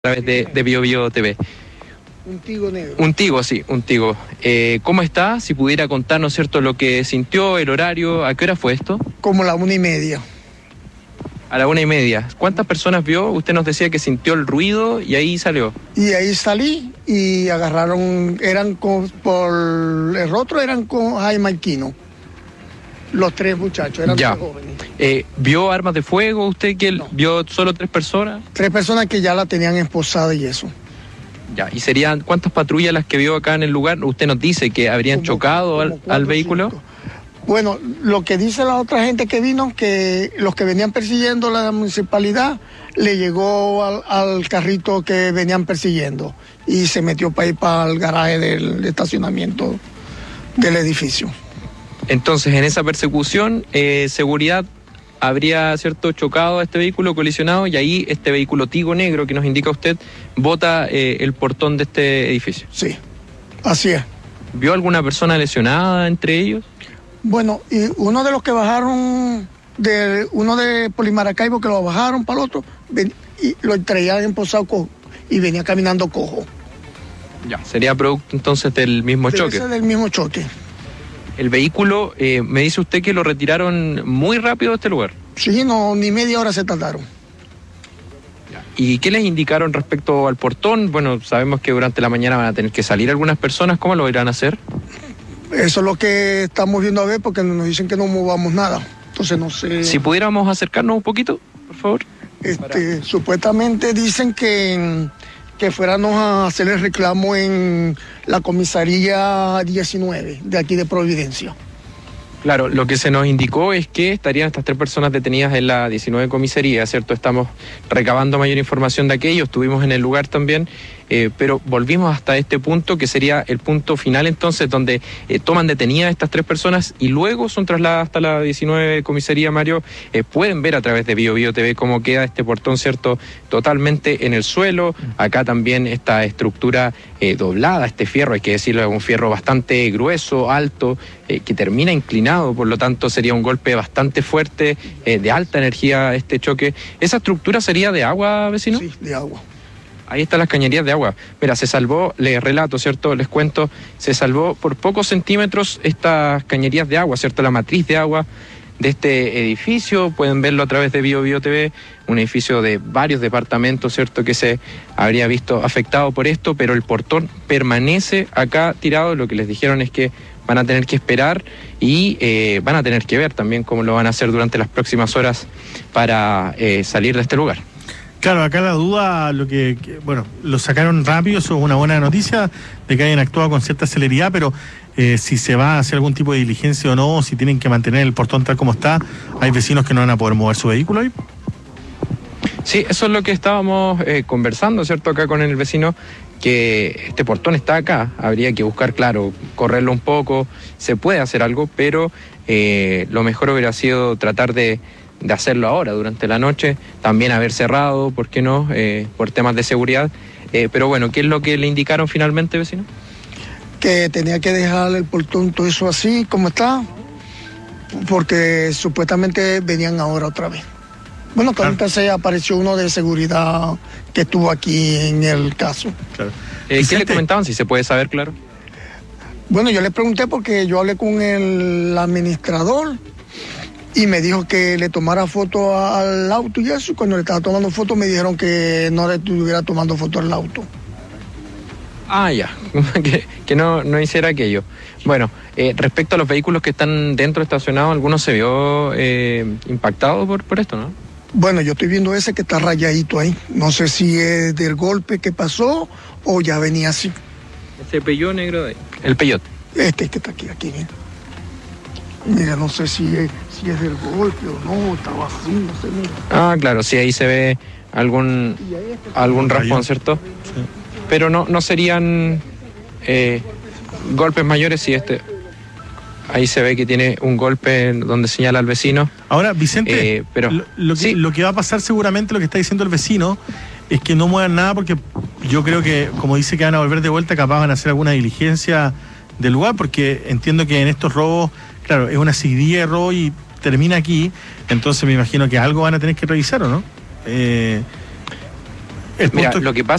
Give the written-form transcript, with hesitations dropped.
través de Bio Bio TV. Un Tigo negro. Un Tigo, sí, un Tigo. ¿Cómo está? Si pudiera contarnos, ¿cierto?, lo que sintió, el horario, ¿a qué hora fue esto? Como la 1:30. A la 1:30. ¿Cuántas personas vio? Usted nos decía que sintió el ruido y ahí salió. Y ahí salí y agarraron, por el rostro eran con Jaime Alquino. Los tres muchachos, eran Ya. tres jóvenes. ¿Vio armas de fuego? ¿Usted que No. vio solo 3 personas? 3 personas que ya la tenían esposada y eso. Ya. ¿Y serían cuántas patrullas las que vio acá en el lugar? Usted nos dice que habrían Como chocado al 4 o vehículo. 5. Bueno, lo que dice la otra gente que vino, que los que venían persiguiendo la municipalidad, le llegó al carrito que venían persiguiendo y se metió para ir para el garaje del estacionamiento del edificio. Entonces, en esa persecución, seguridad habría, cierto, chocado a este vehículo, colisionado, y ahí este vehículo Tigo negro que nos indica usted bota el portón de este edificio. Sí, así es. ¿Vio alguna persona lesionada entre ellos? Bueno, y uno de los que bajaron, uno de Polimaracaibo que lo bajaron para el otro, y lo traían emposado cojo y venía caminando cojo. Ya. ¿Sería producto entonces del mismo choque? Debe ser del mismo choque. El vehículo, me dice usted que lo retiraron muy rápido de este lugar. Sí, no, ni media hora se tardaron. ¿Y qué les indicaron respecto al portón? Bueno, sabemos que durante la mañana van a tener que salir algunas personas. ¿Cómo lo irán a hacer? Eso es lo que estamos viendo a ver porque nos dicen que no movamos nada. Entonces no sé. Si pudiéramos acercarnos un poquito, por favor. Supuestamente dicen que fuéramos a hacer el reclamo en la comisaría 19 de aquí de Providencia. Claro, lo que se nos indicó es que estarían estas 3 personas detenidas en la 19 comisaría, ¿cierto? Estamos recabando mayor información de aquello, estuvimos en el lugar también, pero volvimos hasta este punto, que sería el punto final entonces, donde toman detenidas estas 3 personas y luego son trasladadas hasta la 19 comisaría, Mario. Pueden ver a través de Bio Bio TV cómo queda este portón, ¿cierto? Totalmente en el suelo. Acá también esta estructura doblada, este fierro, hay que decirlo, es un fierro bastante grueso, alto, que termina inclinado, por lo tanto sería un golpe bastante fuerte, de alta energía este choque. ¿Esa estructura sería de agua, vecino? Sí, de agua. Ahí están las cañerías de agua. Mira, se salvó, les relato, ¿cierto? Les cuento, se salvó por pocos centímetros estas cañerías de agua, ¿cierto? La matriz de agua de este edificio, pueden verlo a través de Bio Bio TV, un edificio de varios departamentos, ¿cierto?, que se habría visto afectado por esto, pero el portón permanece acá tirado. Lo que les dijeron es que van a tener que esperar y van a tener que ver también cómo lo van a hacer durante las próximas horas para salir de este lugar. Claro, acá la duda, bueno, lo sacaron rápido, eso es una buena noticia, de que hayan actuado con cierta celeridad, pero si se va a hacer algún tipo de diligencia o no, si tienen que mantener el portón tal como está, hay vecinos que no van a poder mover su vehículo ahí. Sí, eso es lo que estábamos conversando, ¿cierto?, acá con el vecino, que este portón está acá, habría que buscar, claro, correrlo un poco, se puede hacer algo, pero lo mejor hubiera sido tratar de hacerlo ahora, durante la noche, también haber cerrado, ¿por qué no?, por temas de seguridad. Pero bueno, ¿qué es lo que le indicaron finalmente, vecino? Que tenía que dejar el portón todo eso así como está, porque supuestamente venían ahora otra vez. Bueno, también se apareció uno de seguridad que estuvo aquí en el caso. Claro. ¿Qué le comentaban, si se puede saber, claro? Bueno, yo le pregunté porque yo hablé con el administrador y me dijo que le tomara foto al auto y eso. Cuando le estaba tomando foto me dijeron que no le estuviera tomando foto al auto. Ah, ya, que no hiciera aquello. Bueno, respecto a los vehículos que están dentro estacionados, ¿alguno se vio impactado por esto, no? Bueno, yo estoy viendo ese que está rayadito ahí. No sé si es del golpe que pasó o ya venía así. Ese Peugeot negro de ahí. El Peugeot. Este que está aquí, mira. Mira, no sé si es del golpe o no, estaba así, no sé, mira. Ah, claro, sí, ahí se ve algún raspón, ¿cierto? Sí. Pero no serían golpes mayores, si ahí se ve que tiene un golpe donde señala al vecino. Ahora, Vicente, pero sí. lo que va a pasar seguramente, lo que está diciendo el vecino, es que no muevan nada, porque yo creo que, como dice que van a volver de vuelta, capaz van a hacer alguna diligencia del lugar, porque entiendo que en estos robos, claro, es una seguidilla de robo y termina aquí, entonces me imagino que algo van a tener que revisar, ¿o no? Mira, lo que pasa